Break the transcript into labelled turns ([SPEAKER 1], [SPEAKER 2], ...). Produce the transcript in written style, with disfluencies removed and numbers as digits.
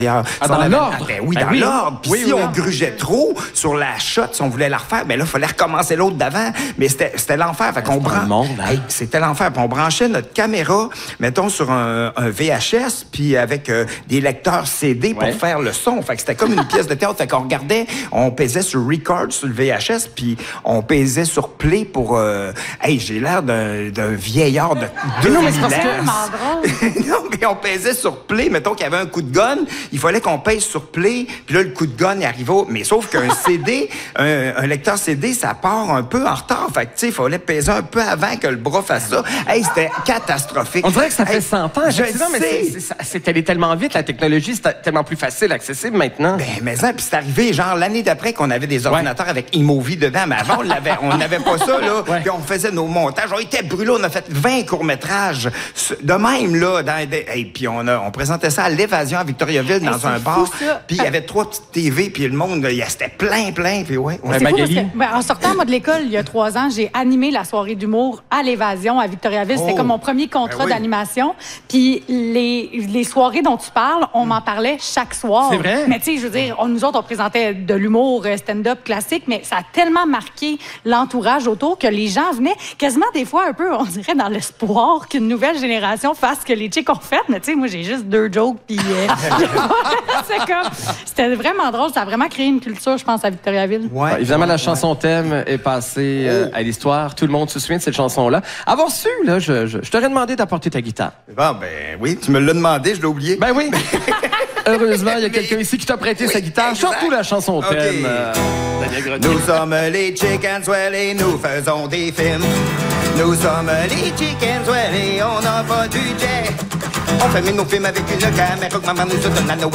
[SPEAKER 1] Ah,
[SPEAKER 2] Si
[SPEAKER 1] dans l'ordre?
[SPEAKER 2] Ah, ben oui, dans l'ordre. Puis
[SPEAKER 1] Oui,
[SPEAKER 2] si
[SPEAKER 1] oui,
[SPEAKER 2] on grugeait trop sur la shot, si on voulait la refaire, ben là, il fallait recommencer l'autre d'avant. Mais c'était l'enfer. Fait qu'on c'était l'enfer. Puis on branchait notre caméra, mettons, sur un VHS, puis avec des lecteurs CD pour faire le son. Fait que c'était comme une pièce de théâtre. Fait qu'on regardait, on pesait sur record, sur le VHS, puis on pesait sur play pour... j'ai l'air d'un vieillard de 2000 ans.
[SPEAKER 1] Non, mais c'est parce que...
[SPEAKER 2] Non, mais on pesait sur play. Mettons qu'il y avait un coup de gun, il fallait qu'on pèse sur play, puis là, le coup de gun il arrivait. Mais sauf qu'un CD, un lecteur CD, ça part un peu en retard. Fait que, tu sais, il fallait peser un peu avant que le bras fasse ça. C'était catastrophique.
[SPEAKER 1] On dirait que ça fait 100 ans.
[SPEAKER 2] Je
[SPEAKER 1] mais c'est allé tellement vite, la technologie, c'est tellement plus facile, accessible maintenant.
[SPEAKER 2] Mais ça, puis c'est arrivé, genre, l'année d'après qu'on avait des ordinateurs avec Imovie dedans. Mais avant, on n'avait pas ça, là. Puis on faisait nos montages. On était brûlés. On a fait 20 courts-métrages. De même, là. Puis on présentait ça à l'Évasion à Victoriaville, dans un bar. Puis il y avait 3 petites TV, puis le monde, c'était plein. Puis
[SPEAKER 3] C'est fou parce que, en sortant, moi, de l'école, il y a 3 ans, j'ai animé la soirée d'humour à l'Évasion à Victoriaville. C'était comme mon premier contrat d'animation. Puis les soirées dont tu parles, on m'en parlait chaque soir.
[SPEAKER 1] C'est vrai?
[SPEAKER 3] Mais tu sais, je veux dire, nous autres, on présentait de l'humour stand-up classique, mais ça a tellement marqué l'entourage autour que les gens venaient quasiment des fois un peu, on dirait, dans l'espoir qu'une nouvelle génération fasse ce que les chicks ont fait. Mais tu sais, moi, j'ai juste 2 jokes, puis... C'était vraiment drôle. Ça a vraiment créé une culture, je pense, à Victoriaville.
[SPEAKER 1] Évidemment, la chanson thème est passée à l'histoire. Tout le monde se souvient de cette chanson-là. Avant su, là, je t'aurais demandé d'apporter ta guitare.
[SPEAKER 2] Bon, ben oui, tu me l'as demandé, je l'ai oublié.
[SPEAKER 1] Ben oui. Heureusement, il y a quelqu'un ici qui t'a prêté sa guitare. Surtout la chanson thème. Daniel Grenier.
[SPEAKER 2] Nous sommes les Chicken Swell et nous faisons des films. Nous sommes les Chicken Swell et on n'a pas de budget. On fait nos films avec une caméra que maman nous donne à Noël.